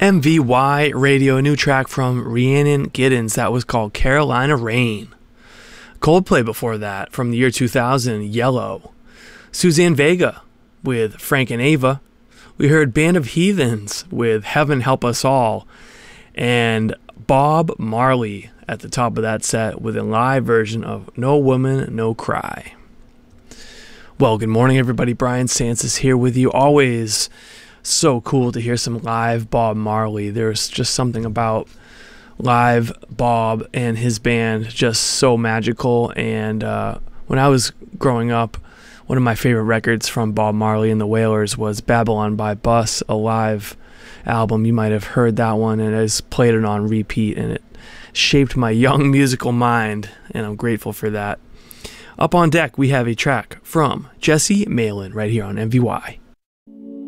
MVY Radio, a new track from Rhiannon Giddens that was called Carolina Rain. Coldplay before that, from the year 2000, Yellow. Suzanne Vega with Frank and Ava. We heard Band of Heathens with Heaven Help Us All. And Bob Marley at the top of that set with a live version of No Woman, No Cry. Well, good morning, everybody. Brian Sansis here with you. Always so cool to hear some live Bob Marley. There's just something about live Bob and his band just so magical. And when I was growing up, one of my favorite records from Bob Marley and the Wailers was Babylon by Bus, a live album. You might have heard that one, and I just played it on repeat, and it shaped my young musical mind, and I'm grateful for that. Up on deck, we have a track from Jesse Malin right here on MVY.